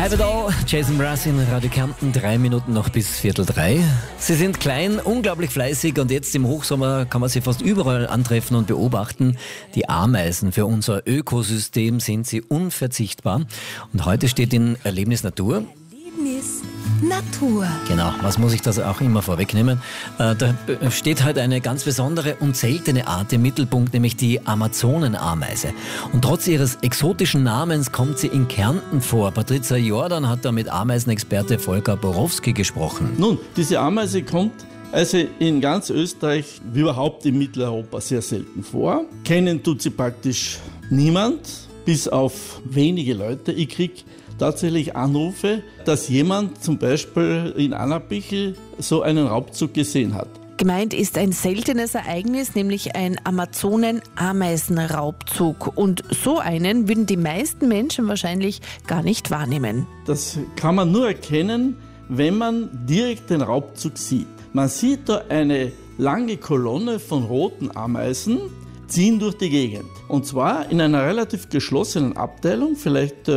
Have it all, Jason Mraz in Radio Kärnten, 3 Minuten noch bis 2:45. Sie sind klein, unglaublich fleißig und jetzt im Hochsommer kann man sie fast überall antreffen und beobachten. Die Ameisen, für unser Ökosystem sind sie unverzichtbar. Und heute steht in Erlebnis Natur. Erlebnis Natur. Genau, was muss ich das auch immer vorwegnehmen? Da steht halt eine ganz besondere und seltene Art im Mittelpunkt, nämlich die Amazonenameise. Und trotz ihres exotischen Namens kommt sie in Kärnten vor. Patricia Jordan hat da mit Ameisenexperte Volker Borowski gesprochen. Nun, diese Ameise kommt also in ganz Österreich, wie überhaupt in Mitteleuropa, sehr selten vor. Kennen tut sie praktisch niemand, bis auf wenige Leute. Ich kriege tatsächlich Anrufe, dass jemand zum Beispiel in Annabichel so einen Raubzug gesehen hat. Gemeint ist ein seltenes Ereignis, nämlich ein Amazonen-Ameisenraubzug. Und so einen würden die meisten Menschen wahrscheinlich gar nicht wahrnehmen. Das kann man nur erkennen, wenn man direkt den Raubzug sieht. Man sieht da eine lange Kolonne von roten Ameisen, ziehen durch die Gegend. Und zwar in einer relativ geschlossenen Abteilung, vielleicht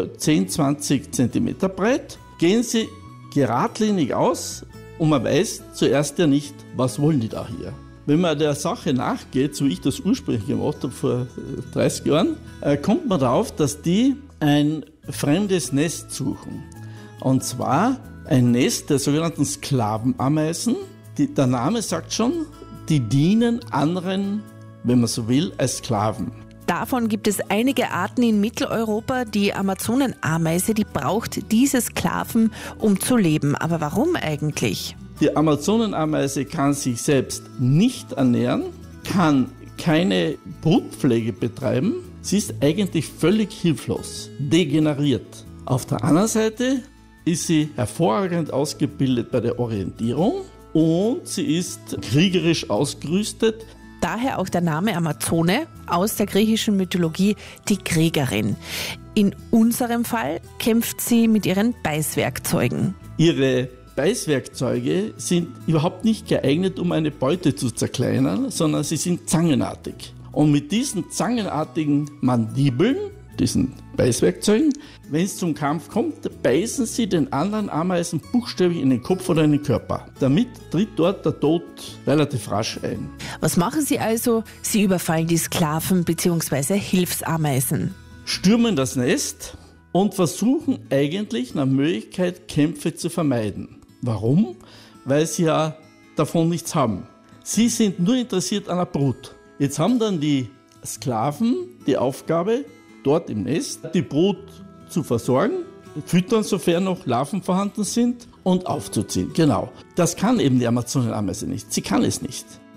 10-20 Zentimeter breit, gehen sie geradlinig aus und man weiß zuerst ja nicht, was wollen die da hier. Wenn man der Sache nachgeht, so wie ich das ursprünglich gemacht habe vor 30 Jahren, kommt man darauf, dass die ein fremdes Nest suchen. Und zwar ein Nest der sogenannten Sklavenameisen. Der Name sagt schon, die dienen anderen, wenn man so will, als Sklaven. Davon gibt es einige Arten in Mitteleuropa. Die Amazonenameise, die braucht diese Sklaven, um zu leben. Aber warum eigentlich? Die Amazonenameise kann sich selbst nicht ernähren, kann keine Brutpflege betreiben. Sie ist eigentlich völlig hilflos, degeneriert. Auf der anderen Seite ist sie hervorragend ausgebildet bei der Orientierung und sie ist kriegerisch ausgerüstet. Daher auch der Name Amazone, aus der griechischen Mythologie die Kriegerin. In unserem Fall kämpft sie mit ihren Beißwerkzeugen. Ihre Beißwerkzeuge sind überhaupt nicht geeignet, um eine Beute zu zerkleinern, sondern sie sind zangenartig. Und mit diesen zangenartigen Mandibeln, diesen Beißwerkzeugen, wenn es zum Kampf kommt, beißen sie den anderen Ameisen buchstäblich in den Kopf oder in den Körper. Damit tritt dort der Tod relativ rasch ein. Was machen sie also? Sie überfallen die Sklaven bzw. Hilfsameisen. Stürmen das Nest und versuchen eigentlich nach Möglichkeit Kämpfe zu vermeiden. Warum? Weil sie ja davon nichts haben. Sie sind nur interessiert an der Brut. Jetzt haben dann die Sklaven die Aufgabe, dort im Nest die Brut zu versorgen, füttern, sofern noch Larven vorhanden sind, und aufzuziehen. Genau. Das kann eben die Amazonenameise nicht. Sie kann es nicht.